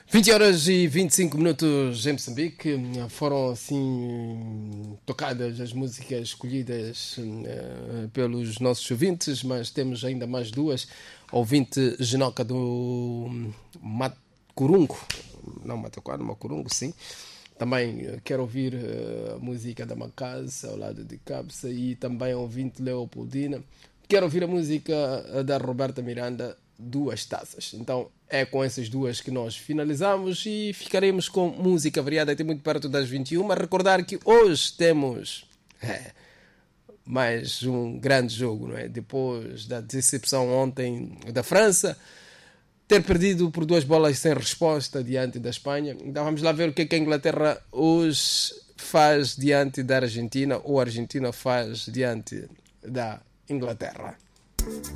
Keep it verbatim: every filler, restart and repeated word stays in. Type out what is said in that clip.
vinte horas e vinte e cinco minutos em Moçambique. Foram assim tocadas as músicas escolhidas uh, pelos nossos ouvintes, mas temos ainda mais duas. Ouvinte Genoca do Macurungo, não Mataquara, Macurungo, sim. Também uh, quero ouvir uh, a música da Macasa ao lado de Capsa, e também ouvinte Leopoldina. Quero ouvir a música uh, da Roberta Miranda, Duas Taças. Então é com essas duas que nós finalizamos e ficaremos com música variada até muito perto das vinte e uma. Recordar que hoje temos é, mais um grande jogo, não é? Depois da decepção ontem da França ter perdido por duas bolas sem resposta diante da Espanha. Então vamos lá ver o que, é que a Inglaterra hoje faz diante da Argentina, ou a Argentina faz diante da Inglaterra.